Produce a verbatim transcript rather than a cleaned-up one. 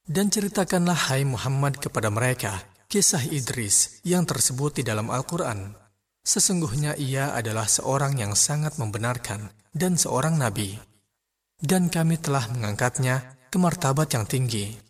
Dan ceritakanlah hai Muhammad kepada mereka kisah Idris yang tersebut di dalam Al-Quran. Sesungguhnya ia adalah seorang yang sangat membenarkan dan seorang nabi. Dan kami telah mengangkatnya ke martabat yang tinggi.